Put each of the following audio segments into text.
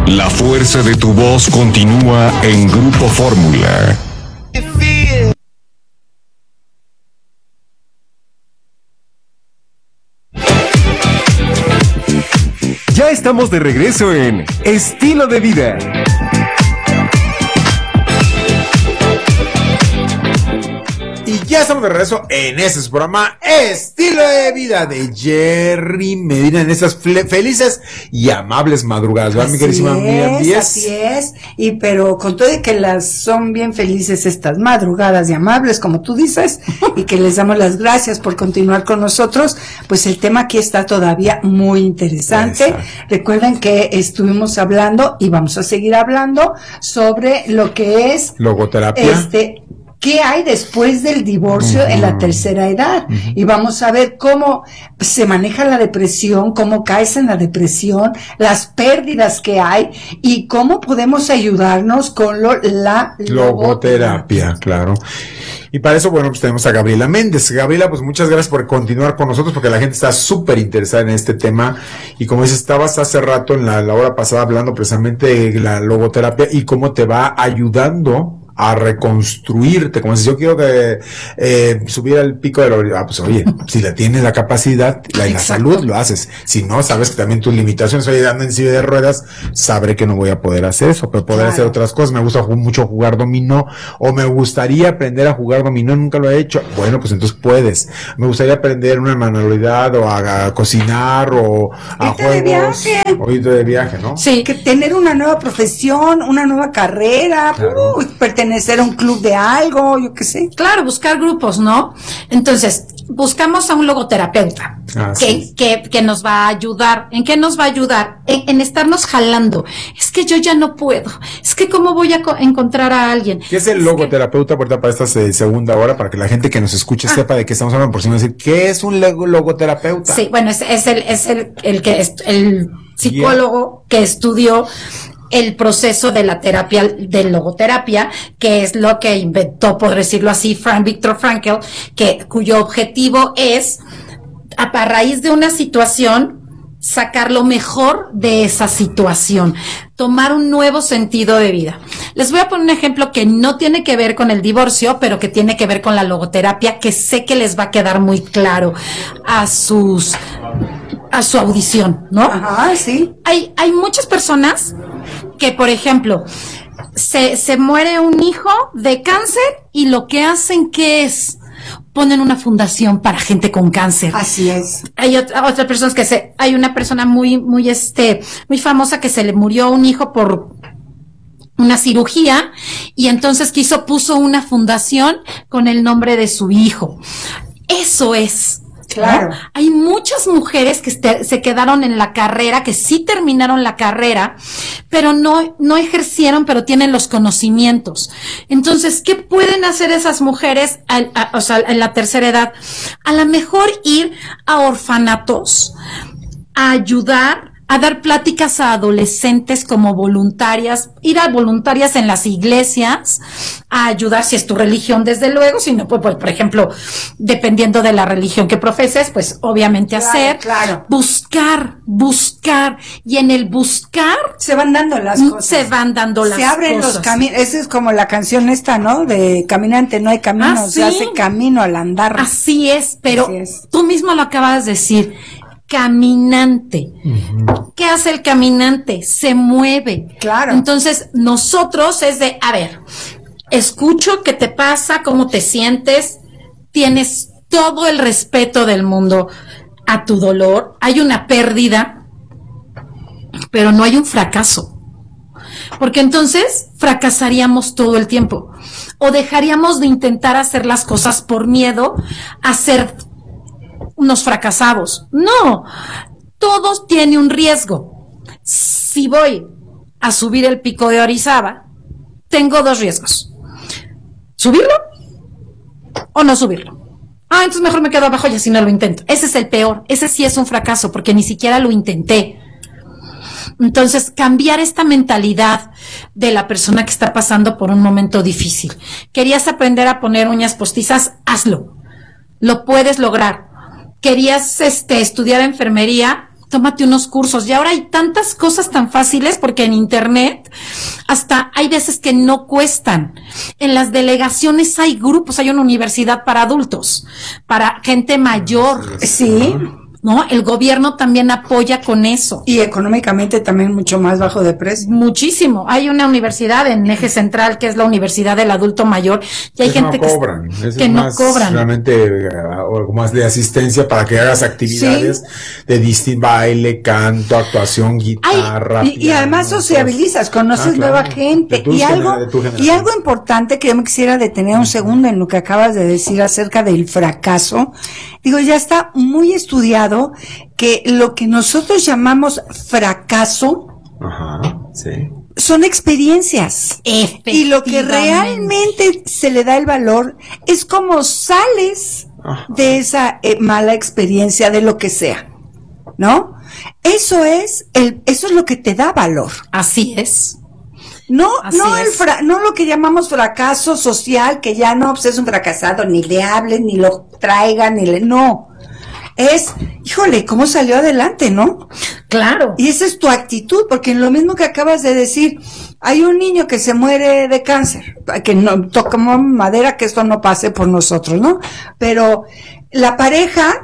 La fuerza de tu voz continúa en Grupo Fórmula. Ya estamos de regreso en Estilo de Vida. Y ya estamos de regreso en ese programa Estilo de Vida de Jerry Medina en estas felices y amables madrugadas, ¿verdad, mi queridísima Miriam Díaz? Así es, y pero con todo de que las son bien felices estas madrugadas y amables, como tú dices, y que les damos las gracias por continuar con nosotros, pues el tema aquí está todavía muy interesante. Exacto. Recuerden que estuvimos hablando y vamos a seguir hablando sobre lo que es Logoterapia. ¿Qué hay después del divorcio en la tercera edad? Y vamos a ver cómo se maneja la depresión, cómo caes en la depresión, las pérdidas que hay y cómo podemos ayudarnos con la Logoterapia, claro. Y para eso, bueno, pues tenemos a Gabriela Méndez. Gabriela, pues muchas gracias por continuar con nosotros porque la gente está súper interesada en este tema. Y como dices, estabas hace rato en la hora pasada hablando precisamente de la logoterapia y cómo te va ayudando a reconstruirte, como si yo quiero subir al pico de la pues oye, si la tienes la capacidad, la salud, lo haces. Si no, sabes que también tus limitaciones, oye, ando en silla de ruedas, sabré que no voy a poder hacer eso, pero poder hacer otras cosas. Me gusta mucho jugar dominó, o me gustaría aprender a jugar dominó, nunca lo he hecho. Bueno, pues entonces puedes. Me gustaría aprender una manualidad, o a cocinar, o a juegos. O irte de viaje, ¿no? Sí, que tener una nueva profesión, una nueva carrera, claro. Pertenecer a un club de algo, yo qué sé. Claro, buscar grupos, ¿no? Entonces, buscamos a un logoterapeuta que nos va a ayudar. ¿En qué nos va a ayudar? En estarnos jalando. Es que yo ya no puedo. Es que ¿cómo voy a encontrar a alguien? ¿Qué es el logoterapeuta ahorita para esta segunda hora? Para que la gente que nos escuche sepa de qué estamos hablando, por si no decir, ¿qué es un logoterapeuta? Sí, bueno, es el psicólogo que estudió el proceso de la terapia, de logoterapia, que es lo que inventó, por decirlo así, Viktor Frankl, cuyo objetivo es, a raíz de una situación, sacar lo mejor de esa situación, tomar un nuevo sentido de vida. Les voy a poner un ejemplo que no tiene que ver con el divorcio, pero que tiene que ver con la logoterapia, que sé que les va a quedar muy claro a su audición, ¿no? Ajá, sí. Hay muchas personas que, por ejemplo, se muere un hijo de cáncer y lo que hacen, ¿qué es? Ponen una fundación para gente con cáncer. Así es. Hay otras personas hay una persona muy famosa que se le murió un hijo por una cirugía y entonces puso una fundación con el nombre de su hijo. Eso es. Claro. ¿No? Hay muchas mujeres que se quedaron en la carrera, que sí terminaron la carrera, pero no ejercieron, pero tienen los conocimientos. Entonces, ¿qué pueden hacer esas mujeres en la tercera edad? A lo mejor ir a orfanatos, a ayudar, a dar pláticas a adolescentes como voluntarias, ir a voluntarias en las iglesias, a ayudar si es tu religión, desde luego, si no, pues, por ejemplo, dependiendo de la religión que profeses, pues obviamente claro. buscar, y en el buscar se van dando las cosas. Se abren los caminos. Esa es como la canción esta, ¿no? De caminante no hay camino, se hace camino al andar. Así es, pero tú mismo lo acabas de decir. Caminante. Uh-huh. ¿Qué hace el caminante? Se mueve. Claro. Entonces, nosotros escucho qué te pasa, cómo te sientes, tienes todo el respeto del mundo a tu dolor, hay una pérdida, pero no hay un fracaso. Porque entonces fracasaríamos todo el tiempo. O dejaríamos de intentar hacer las cosas por miedo a ser unos fracasados. No, todo tiene un riesgo. Si voy a subir el pico de Orizaba, tengo dos riesgos: subirlo o no subirlo. Entonces mejor me quedo abajo y así no lo intento. Ese es el peor, ese sí es un fracaso porque ni siquiera lo intenté. Entonces, cambiar esta mentalidad de la persona que está pasando por un momento difícil. ¿Querías aprender a poner uñas postizas? Hazlo. Lo puedes lograr. ¿Querías estudiar enfermería? tómate unos cursos. Y ahora hay tantas cosas tan fáciles porque en internet hasta hay veces que no cuestan. En las delegaciones hay grupos, hay una universidad para adultos, para gente mayor. Sí. ¿No? El gobierno también apoya con eso. Y económicamente también mucho más bajo de precio. Muchísimo. Hay una universidad en Eje Central que es la Universidad del Adulto Mayor y hay Eso gente no cobran. que no cobran. Realmente algo más de asistencia para que hagas actividades de distinto baile, canto, actuación, guitarra. Y además sociabilizas, conoces nueva gente. Y algo importante que yo me quisiera detener un segundo en lo que acabas de decir acerca del fracaso. Digo, ya está muy estudiado que lo que nosotros llamamos fracaso son experiencias. Y lo que realmente se le da el valor es cómo sales de esa mala experiencia, de lo que sea, ¿no? Eso es lo que te da valor. Así es. No lo que llamamos fracaso social, que ya no, pues es un fracasado, ni le hablen, ni lo traigan, no. Es, híjole, ¿cómo salió adelante, no? Claro. Y esa es tu actitud, porque en lo mismo que acabas de decir, hay un niño que se muere de cáncer, que no tocamos madera que esto no pase por nosotros, ¿no? Pero la pareja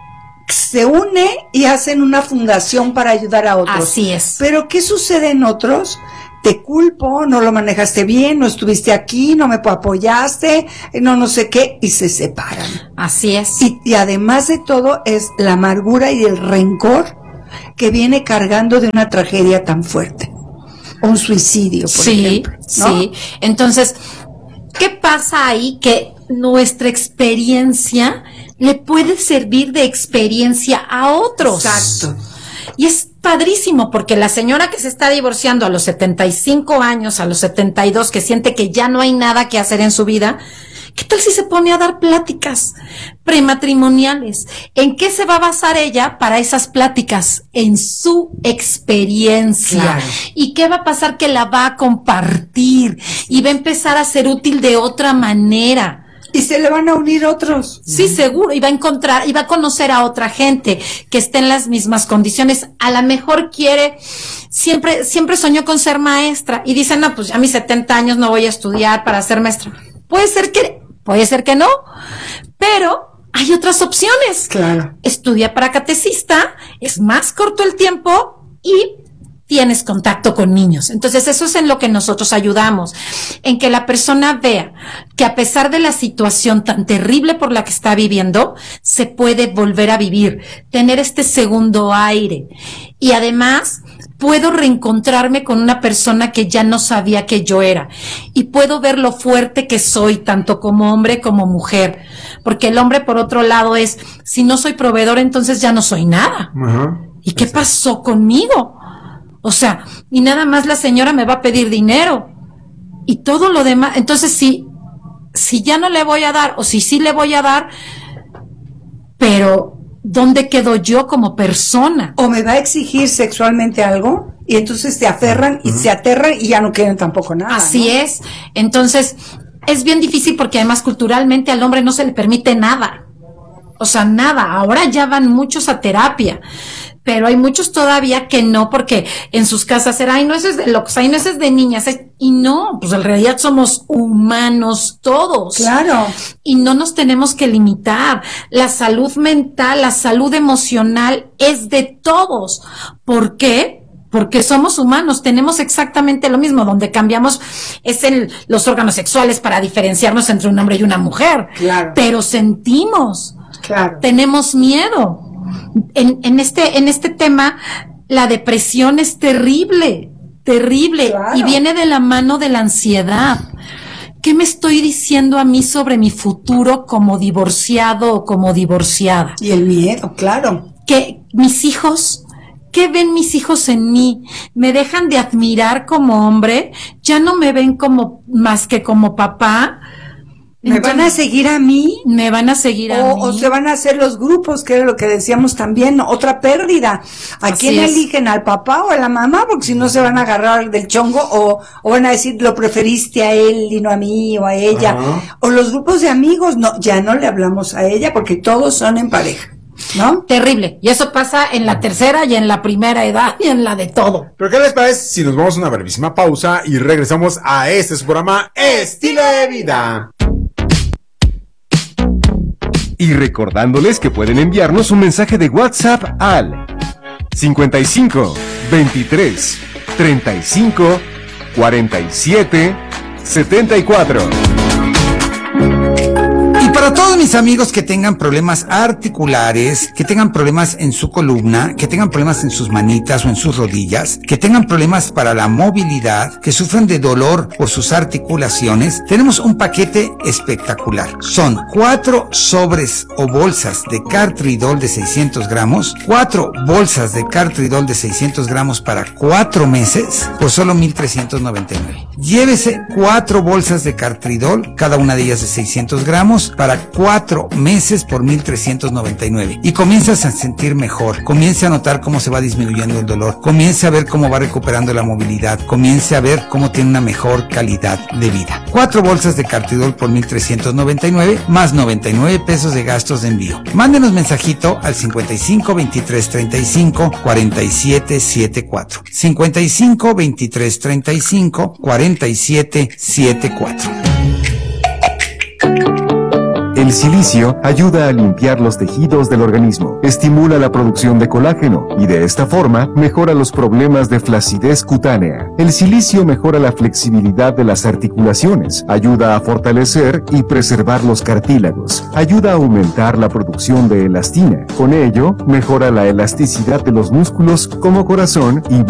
se une y hacen una fundación para ayudar a otros. Así es. Pero ¿qué sucede en otros? Te culpo, no lo manejaste bien, no estuviste aquí, no me apoyaste, no sé qué, y se separan. Así es. Y además de todo es la amargura y el rencor que viene cargando de una tragedia tan fuerte. Un suicidio, por ejemplo, ¿no? Sí. Entonces, ¿qué pasa ahí? Que nuestra experiencia le puede servir de experiencia a otros. Exacto. Y es padrísimo porque la señora que se está divorciando a los 75 años, a los 72, que siente que ya no hay nada que hacer en su vida, ¿qué tal si se pone a dar pláticas prematrimoniales? ¿En qué se va a basar ella para esas pláticas? En su experiencia. Claro. ¿Y qué va a pasar? Que la va a compartir y va a empezar a ser útil de otra manera. Y se le van a unir otros. Sí, seguro, y va a encontrar, y va a conocer a otra gente que esté en las mismas condiciones. A lo mejor siempre soñó con ser maestra, y dice, no, pues ya a mis 70 años no voy a estudiar para ser maestra. Puede ser que no, pero hay otras opciones. Claro. Estudia para catecista, es más corto el tiempo, y tienes contacto con niños. Entonces, eso es en lo que nosotros ayudamos, en que la persona vea que a pesar de la situación tan terrible por la que está viviendo, se puede volver a vivir, tener este segundo aire. Y además, puedo reencontrarme con una persona que ya no sabía que yo era. Y puedo ver lo fuerte que soy, tanto como hombre como mujer. Porque el hombre, por otro lado, es, si no soy proveedor, entonces ya no soy nada. ¿Y qué pasó conmigo? O sea, y nada más la señora me va a pedir dinero y todo lo demás. Entonces, si ya no le voy a dar, o si sí le voy a dar, pero ¿dónde quedo yo como persona? O me va a exigir sexualmente algo y entonces te aferran y se aterran y ya no quieren tampoco nada. Así, ¿no? es. Entonces, es bien difícil porque además culturalmente al hombre no se le permite nada. O sea, nada. Ahora ya van muchos a terapia. Pero hay muchos todavía que no, porque en sus casas era, ay, no, eso es de locos, ay, no, eso es de niñas, y no, pues en realidad somos humanos todos. Claro. Y no nos tenemos que limitar. La salud mental, la salud emocional es de todos. ¿Por qué? Porque somos humanos, tenemos exactamente lo mismo, donde cambiamos es los órganos sexuales para diferenciarnos entre un hombre y una mujer. Claro. Pero sentimos. Claro. Tenemos miedo. En este tema, la depresión es terrible, claro. Y viene de la mano de la ansiedad. ¿Qué me estoy diciendo a mí sobre mi futuro como divorciado o como divorciada? Y el miedo, claro. Que mis hijos, ¿qué ven mis hijos en mí? ¿Me dejan de admirar como hombre? ¿Ya no me ven más que como papá? ¿Me van a seguir a mí? Me van a seguir a mí. O se van a hacer los grupos, que era lo que decíamos también, otra pérdida. ¿A quién eligen? ¿Al papá o a la mamá? Porque si no se van a agarrar del chongo o van a decir, lo preferiste a él y no a mí o a ella. O los grupos de amigos, no, ya no le hablamos a ella porque todos son en pareja. ¿no? Terrible. Y eso pasa en la tercera y en la primera edad y en la de todo. Pero ¿qué les parece si nos vamos a una brevísima pausa y regresamos a este su programa Estilo de Vida? Y recordándoles que pueden enviarnos un mensaje de WhatsApp al 55 23 35 47 74. Y para todos mis amigos que tengan problemas articulares, que tengan problemas en su columna, que tengan problemas en sus manitas o en sus rodillas, que tengan problemas para la movilidad, que sufran de dolor por sus articulaciones, tenemos un paquete espectacular. Son 4 sobres o bolsas de Cartridol de 600 gramos, 4 bolsas de Cartridol de 600 gramos para 4 meses por solo 1,399. Llévese 4 bolsas de Cartridol, cada una de ellas de 600 gramos, para 4 meses por 1,399. Y comienzas a sentir mejor, comience a notar cómo se va disminuyendo el dolor, comience a ver cómo va recuperando la movilidad, comience a ver cómo tiene una mejor calidad de vida. 4 bolsas de Cartridol por 1,399, más 99 pesos de gastos de envío. Mándenos mensajito al 55 23 35 47 74. 55 23 35 47 74. El silicio ayuda a limpiar los tejidos del organismo, estimula la producción de colágeno y de esta forma mejora los problemas de flacidez cutánea. El silicio mejora la flexibilidad de las articulaciones, ayuda a fortalecer y preservar los cartílagos, ayuda a aumentar la producción de elastina. Con ello, mejora la elasticidad de los músculos como corazón y